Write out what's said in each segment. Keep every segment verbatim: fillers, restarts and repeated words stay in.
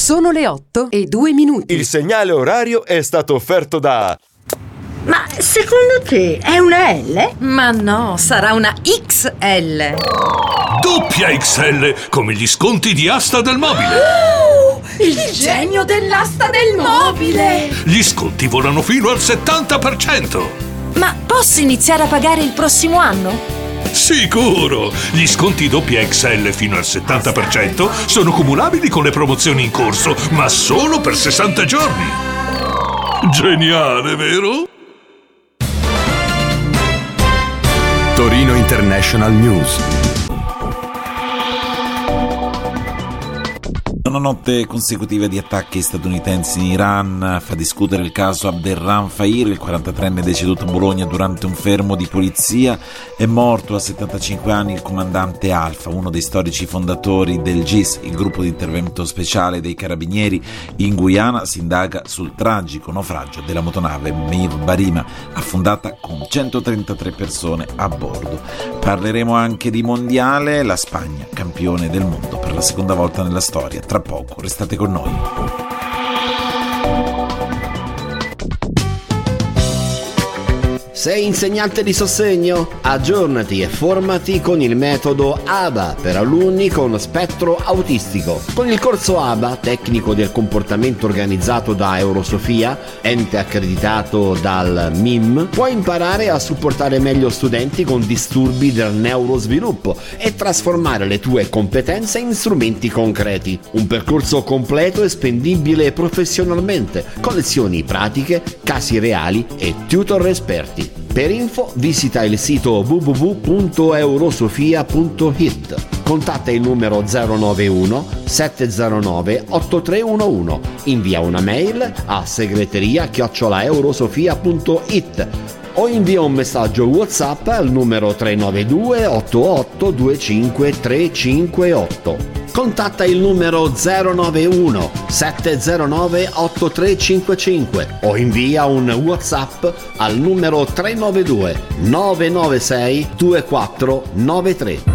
Sono le otto e due minuti. Il segnale orario è stato offerto da... Ma secondo te è una L? Ma no, sarà una X L. Doppia X L, come gli sconti di Asta del Mobile. Oh, il, il genio dell'asta del mobile. Gli sconti volano fino al settanta per cento. Ma posso iniziare a pagare il prossimo anno? Sicuro! Gli sconti doppia X L fino al settanta per cento sono cumulabili con le promozioni in corso, ma solo per sessanta giorni. Geniale, vero? Torino International News. Una notte consecutiva di attacchi statunitensi in Iran fa discutere il caso Abderrahman Fair, il quarantatreenne deceduto a Bologna durante un fermo di polizia. È morto a settantacinque anni il comandante Alfa, uno dei storici fondatori del G I S, il gruppo di intervento speciale dei carabinieri. In Guyana si indaga sul tragico naufragio della motonave Mev Barima, affondata con centotrentatré persone a bordo. Parleremo anche di mondiale, la Spagna campione del mondo per la seconda volta nella storia. Tra poco, restate con noi. Sei insegnante di sostegno? Aggiornati e formati con il metodo A B A per alunni con spettro autistico. Con il corso A B A, tecnico del comportamento organizzato da Eurosofia, ente accreditato dal M I M, puoi imparare a supportare meglio studenti con disturbi del neurosviluppo e trasformare le tue competenze in strumenti concreti. Un percorso completo e spendibile professionalmente, con lezioni pratiche, casi reali e tutor esperti. Per info visita il sito w w w punto eurosofia punto i t. Contatta il numero zero nove uno sette zero nove otto tre uno uno. Invia una mail a segreteria chiocciola eurosofia punto i t o invia un messaggio WhatsApp al numero tre nove due otto otto due cinque tre cinque otto. Contatta il numero zero nove uno sette zero nove otto tre cinque cinque o invia un WhatsApp al numero tre nove due nove nove sei due quattro nove tre.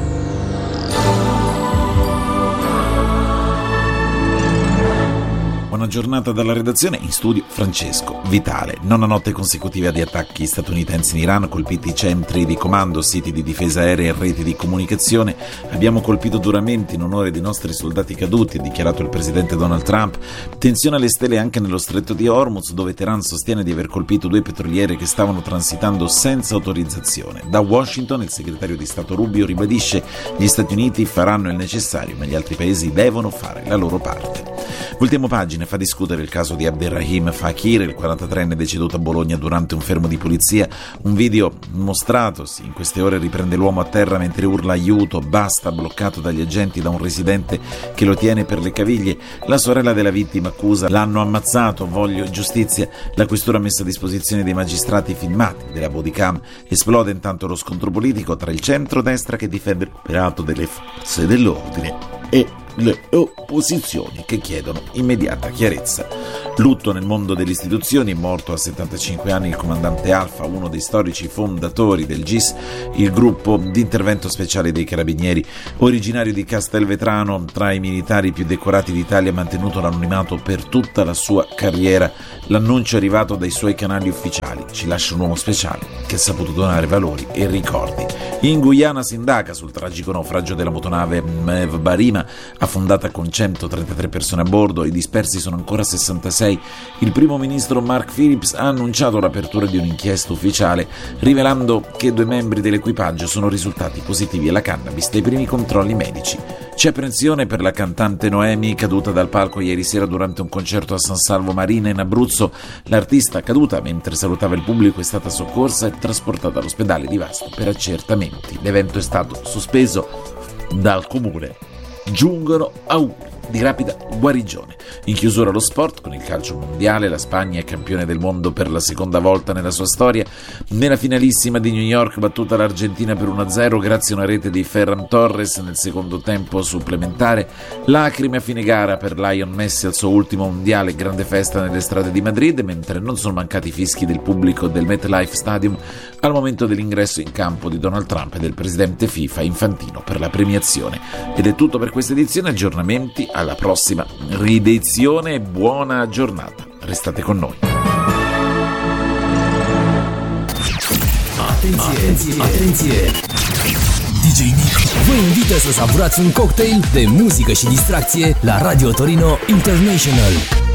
Buona giornata dalla redazione, in studio Francesco Vitale. Nona notte consecutiva di attacchi statunitensi in Iran, colpiti centri di comando, siti di difesa aerea e reti di comunicazione. Abbiamo colpito duramente in onore dei nostri soldati caduti, ha dichiarato il presidente Donald Trump. Tensione alle stelle anche nello stretto di Hormuz, dove Teheran sostiene di aver colpito due petroliere che stavano transitando senza autorizzazione. Da Washington il segretario di Stato Rubio ribadisce: gli Stati Uniti faranno il necessario, ma gli altri paesi devono fare la loro parte. Voltiamo pagina. Fa discutere il caso di Abderrahman Fair, il quarantatreenne deceduto a Bologna durante un fermo di polizia. Un video mostratosi in queste ore riprende l'uomo a terra mentre urla aiuto, basta, bloccato dagli agenti da un residente che lo tiene per le caviglie. La sorella della vittima accusa: l'hanno ammazzato, voglio giustizia. La questura ha messo a disposizione dei magistrati filmati della bodycam. Esplode intanto lo scontro politico tra il centro-destra che difende l'operato delle forze dell'ordine e le opposizioni che chiedono immediata chiarezza. Lutto nel mondo delle istituzioni. È morto a settantacinque anni il comandante Alfa, uno dei storici fondatori del G I S, il gruppo di intervento speciale dei carabinieri. Originario di Castelvetrano, tra i militari più decorati d'Italia, ha mantenuto l'anonimato per tutta la sua carriera. L'annuncio è arrivato dai suoi canali ufficiali: ci lascia un uomo speciale che ha saputo donare valori e ricordi. In Guyana si indaga sul tragico naufragio della motonave Mev Barima, affondata con centotrentatré persone a bordo. I dispersi sono ancora sessantasei. Il primo ministro Mark Phillips ha annunciato l'apertura di un'inchiesta ufficiale, rivelando che due membri dell'equipaggio sono risultati positivi alla cannabis dai primi controlli medici. C'è apprensione per la cantante Noemi, caduta dal palco ieri sera durante un concerto a San Salvo Marina in Abruzzo. L'artista, caduta mentre salutava il pubblico, è stata soccorsa e trasportata all'ospedale di Vasto per accertamenti. L'evento è stato sospeso dal comune. Giungono auguri di rapida guarigione. In chiusura lo sport con il calcio mondiale. La Spagna è campione del mondo per la seconda volta nella sua storia. Nella finalissima di New York, battuta l'Argentina per uno a zero grazie a una rete di Ferran Torres nel secondo tempo supplementare. Lacrime a fine gara per Lionel Messi al suo ultimo mondiale. Grande festa nelle strade di Madrid, mentre non sono mancati i fischi del pubblico del MetLife Stadium al momento dell'ingresso in campo di Donald Trump e del presidente FIFA Infantino per la premiazione. Ed è tutto per questa edizione. Aggiornamenti alla prossima riedizione e buona giornata. Restate con noi. Atenție, atenție! D J Nick vă invită să savurați un cocktail de muzică și distracție la Radio Torino International.